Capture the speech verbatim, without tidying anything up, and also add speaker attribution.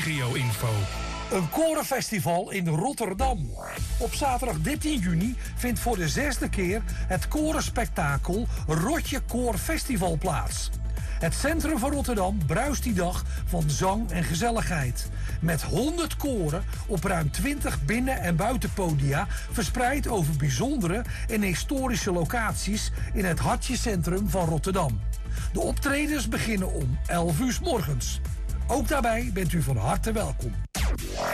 Speaker 1: regio-info.
Speaker 2: Een korenfestival in Rotterdam. Op zaterdag dertien juni vindt voor de zesde keer het korenspektakel Rotje Koor Festival plaats. Het centrum van Rotterdam bruist die dag van zang en gezelligheid. Met honderd koren op ruim twintig binnen- en buitenpodia verspreid over bijzondere en historische locaties in het hartjecentrum van Rotterdam. De optredens beginnen om elf uur 's morgens. Ook daarbij bent u van harte welkom.